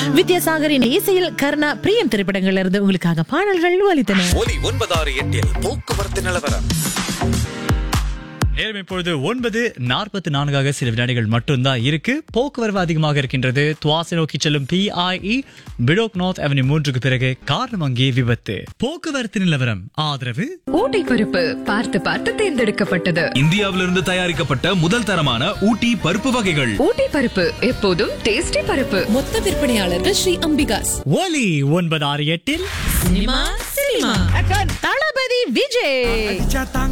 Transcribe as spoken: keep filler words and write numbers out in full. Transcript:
வித்யாசாகரின் இசையில் கர்ணா பிரியம் திரைப்படங்கள்ல இருந்து உங்களுக்காக பாடல்கள் ஒலித்தன. ஒலி ஒன்பதாறு எட்டில் போக்குவரத்து நிலவரம். நேரம் இப்பொழுது ஒன்பது நாற்பத்தி நான்காக சில வினாடிகள் மட்டும்தான் இருக்கு. போக்குவரவு அதிகமாக இருக்கின்றது. துவாசை நோக்கி செல்லும் பிஐஇ பிடோக் நார்த் அவென்யூ மூன்றுக்கு பிறகு காரணம் அங்கே விபத்து. போக்குவரத்து நிலவரம் ஆதரவு ஊட்டி பருப்பு பார்த்து பார்த்து தேர்ந்தெடுக்கப்பட்டது. இந்தியாவிலிருந்து தயாரிக்கப்பட்ட முதல் தரமான ஊட்டி பருப்பு வகைகள். ஊட்டி பருப்பு எப்போதும் டேஸ்டி பருப்பு. மொத்த விற்பனையாளர்கள் ஸ்ரீ அம்பிகாஸ். ஒலி ஒன்பது ஆறு எட்டில் சினிமா சினிமா தளபதி விஜய்